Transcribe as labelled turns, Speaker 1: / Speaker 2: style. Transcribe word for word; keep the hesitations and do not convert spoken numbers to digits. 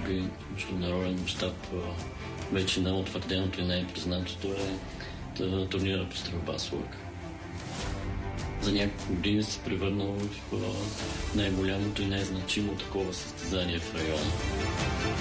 Speaker 1: при международен мащаб вече най-утвърденото и най-признатото е турнира по стрелба с лък. За няколко години се превърнал в най-голямото и най-значимо такова състезание в района.